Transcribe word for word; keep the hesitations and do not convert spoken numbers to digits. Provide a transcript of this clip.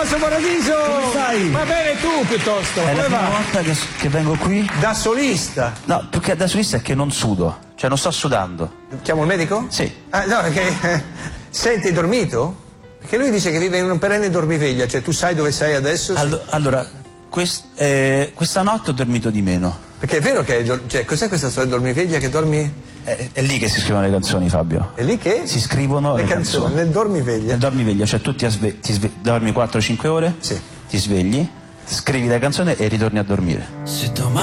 Basso Paradiso! Come stai? Va bene tu piuttosto, È come la prima va? volta che, che vengo qui. Da solista. No, più che da solista è che non sudo. Cioè non sto sudando. Chiamo il medico? Sì. Ah, no, perché... Senti, hai dormito? Perché lui dice che vive in un perenne dormiveglia, cioè tu sai dove sei adesso? Allo- allora, quest- eh, questa notte ho dormito di meno. Perché è vero che... Hai, cioè, cos'è questa storia di dormiveglia che dormi... È, è lì che si scrivono le canzoni, Fabio. È lì che? Si scrivono le, le canzoni, canzoni. nel dormiveglia. Nel dormiveglia, cioè tu ti, sve- ti sve- dormi quattro cinque ore, Sì. ti svegli, scrivi la canzone e ritorni a dormire. Se domani